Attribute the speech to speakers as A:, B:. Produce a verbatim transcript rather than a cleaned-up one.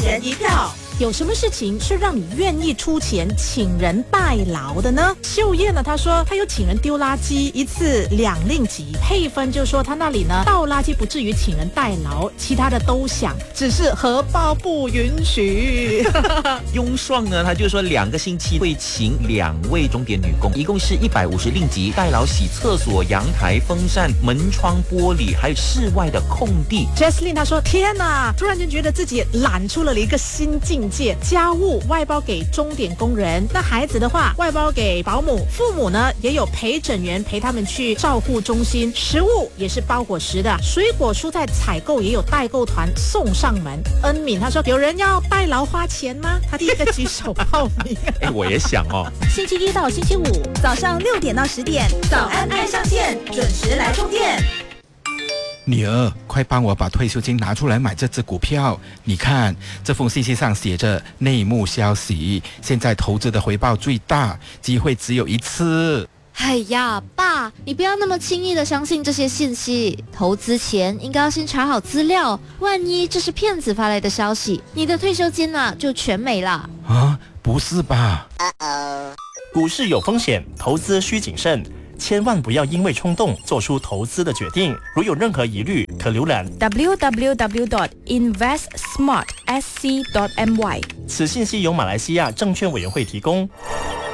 A: 人一票。有什么事情是让你愿意出钱请人代劳的呢？秀燕呢，她说她有请人丢垃圾，一次两令吉。佩芬就说她那里呢倒垃圾不至于请人代劳，其他的都想，只是荷包不允许。
B: 雍爽呢，他就说两个星期会请两位钟点女工，一共是一百五十令吉，代劳洗厕所、阳台、风扇、门窗、玻璃，还有室外的空地。
A: Jesslyn 她说天哪，突然间觉得自己懒出了一个新境界，家务外包给钟点工人，那孩子的话外包给保姆，父母呢也有陪诊员陪他们去照护中心，食物也是包伙食的，水果蔬菜采购也有代购团送上门。恩敏她说有人要代劳花钱吗？她第一个举手报名。
B: 哎，我也想哦。
A: 星期一到星期五早上六点到十点，早安爱上线，准时来充电。
C: 女儿，快帮我把退休金拿出来买这只股票。你看，这封信息上写着内幕消息，现在投资的回报最大，机会只有一次。
D: 哎呀，爸，你不要那么轻易的相信这些信息，投资前应该要先查好资料，万一这是骗子发来的消息，你的退休金啊就全没了。
C: 啊，不是吧？
E: 股市有风险，投资需谨慎，千万不要因为冲动做出投资的决定。如有任何疑虑，可浏览
F: w w w dot invest smart s c dot m y。
E: 此信息由马来西亚证券委员会提供。